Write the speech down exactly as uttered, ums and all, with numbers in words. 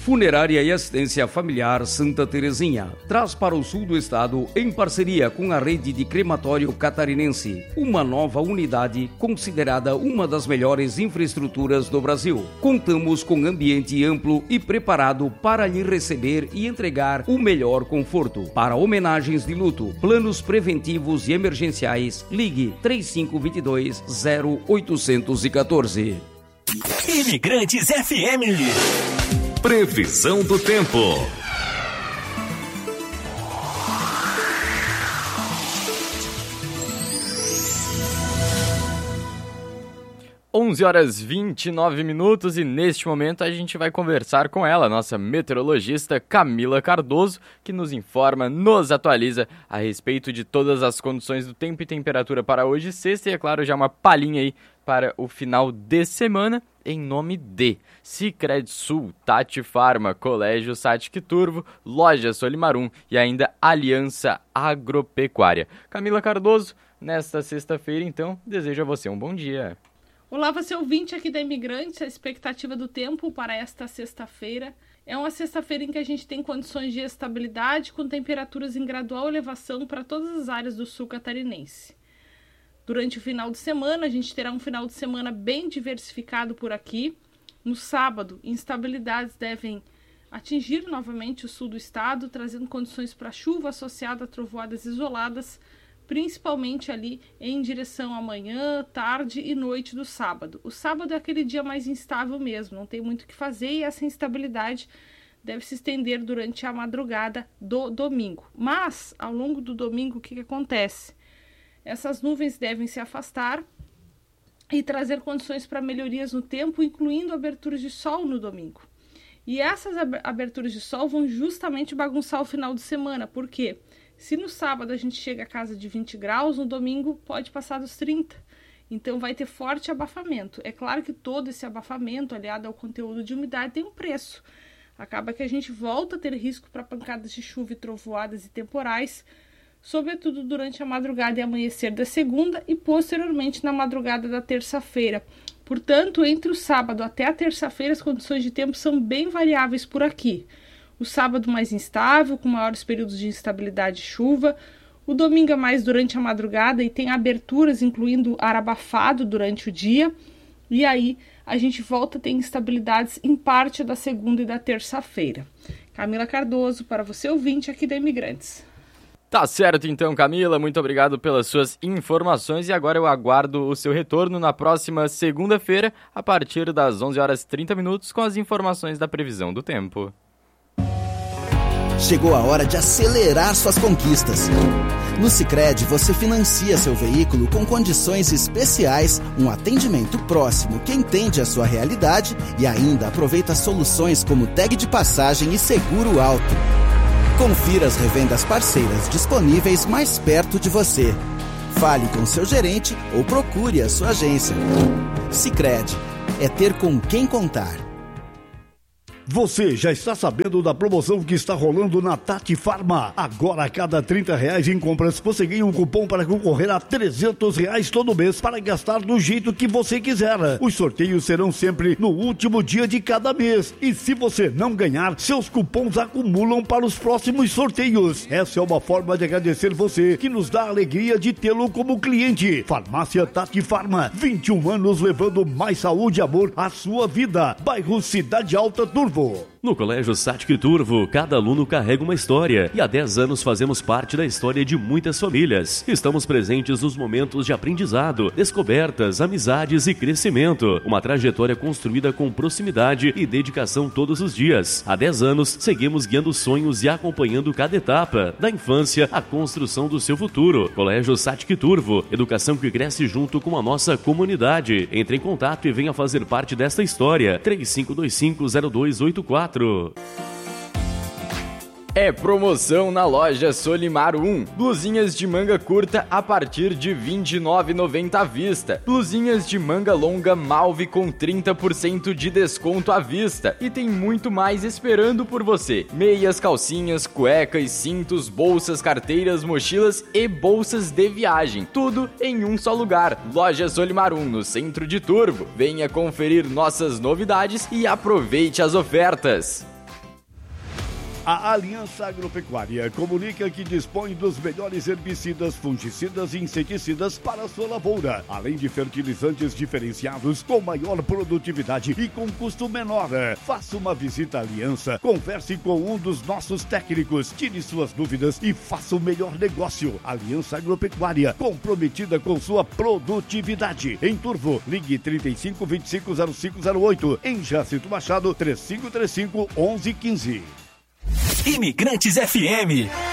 Funerária e Assistência Familiar Santa Terezinha traz para o sul do estado, em parceria com a rede de crematório catarinense, uma nova unidade considerada uma das melhores infraestruturas do Brasil. Contamos com ambiente amplo e preparado para lhe receber e entregar o melhor conforto. Para homenagens de luto, planos preventivos e emergenciais, ligue três cinco dois dois, zero oito um quatro. Imigrantes F M. Previsão do tempo. onze horas e vinte e nove minutos e neste momento a gente vai conversar com ela, nossa meteorologista Camila Cardoso, que nos informa, nos atualiza a respeito de todas as condições do tempo e temperatura para hoje, sexta, e é claro, já uma palhinha aí para o final de semana, em nome de Sicredi-Sul, Tati Farma, Colégio Satic Turvo, Loja Solimarum e ainda Aliança Agropecuária. Camila Cardoso, nesta sexta-feira, então, desejo a você um bom dia. Olá, você ouvinte aqui da Imigrantes, a expectativa do tempo para esta sexta-feira. É uma sexta-feira em que a gente tem condições de estabilidade, com temperaturas em gradual elevação para todas as áreas do sul catarinense. Durante o final de semana, a gente terá um final de semana bem diversificado por aqui. No sábado, instabilidades devem atingir novamente o sul do estado, trazendo condições para chuva associada a trovoadas isoladas, principalmente ali em direção à manhã, tarde e noite do sábado. O sábado é aquele dia mais instável mesmo, não tem muito o que fazer e essa instabilidade deve se estender durante a madrugada do domingo. Mas, ao longo do domingo, o que, que acontece? Essas nuvens devem se afastar e trazer condições para melhorias no tempo, incluindo aberturas de sol no domingo. E essas aberturas de sol vão justamente bagunçar o final de semana, por quê? Se no sábado a gente chega a casa de vinte graus, no domingo pode passar dos trinta. Então vai ter forte abafamento. É claro que todo esse abafamento, aliado ao conteúdo de umidade, tem um preço. Acaba que a gente volta a ter risco para pancadas de chuva e trovoadas e temporais, sobretudo durante a madrugada e amanhecer da segunda e posteriormente na madrugada da terça-feira. Portanto, entre o sábado até a terça-feira, as condições de tempo são bem variáveis por aqui. O sábado mais instável, com maiores períodos de instabilidade e chuva. O domingo é mais durante a madrugada e tem aberturas, incluindo ar abafado durante o dia. E aí a gente volta a ter instabilidades em parte da segunda e da terça-feira. Camila Cardoso, para você ouvinte aqui da Imigrantes. Tá certo então, Camila, muito obrigado pelas suas informações e agora eu aguardo o seu retorno na próxima segunda-feira, a partir das onze horas e trinta minutos, com as informações da previsão do tempo. Chegou a hora de acelerar suas conquistas. No Sicredi, você financia seu veículo com condições especiais, um atendimento próximo que entende a sua realidade e ainda aproveita soluções como tag de passagem e seguro alto. Confira as revendas parceiras disponíveis mais perto de você. Fale com seu gerente ou procure a sua agência. Sicredi, é ter com quem contar. Você já está sabendo da promoção que está rolando na Tati Farma? Agora, a cada trinta reais em compras, você ganha um cupom para concorrer a trezentos reais todo mês para gastar do jeito que você quiser. Os sorteios serão sempre no último dia de cada mês. E se você não ganhar, seus cupons acumulam para os próximos sorteios. Essa é uma forma de agradecer você, que nos dá a alegria de tê-lo como cliente. Farmácia Tati Farma, vinte e um anos levando mais saúde e amor à sua vida. Bairro Cidade Alta, Turvo. No Colégio Satic Turvo, cada aluno carrega uma história e há dez anos fazemos parte da história de muitas famílias. Estamos presentes nos momentos de aprendizado, descobertas, amizades e crescimento. Uma trajetória construída com proximidade e dedicação todos os dias. Há dez anos, seguimos guiando sonhos e acompanhando cada etapa, da infância à construção do seu futuro. Colégio Satic Turvo, educação que cresce junto com a nossa comunidade. Entre em contato e venha fazer parte desta história. três cinco dois cinco, zero dois oito quatro. É promoção na loja Solimar um. Blusinhas de manga curta a partir de vinte e nove reais e noventa centavos à vista. Blusinhas de manga longa Malve com trinta por cento de desconto à vista. E tem muito mais esperando por você. Meias, calcinhas, cuecas, cintos, bolsas, carteiras, mochilas e bolsas de viagem. Tudo em um só lugar. Loja Solimar um, no centro de Turvo. Venha conferir nossas novidades e aproveite as ofertas. A Aliança Agropecuária comunica que dispõe dos melhores herbicidas, fungicidas e inseticidas para a sua lavoura, além de fertilizantes diferenciados com maior produtividade e com custo menor. Faça uma visita à Aliança, converse com um dos nossos técnicos, tire suas dúvidas e faça o melhor negócio. Aliança Agropecuária, comprometida com sua produtividade. Em Turvo, ligue trinta e cinco, vinte e cinco, zero cinco zero oito. Em Jacinto Machado, trinta e cinco, trinta e cinco, onze quinze. Imigrantes F M.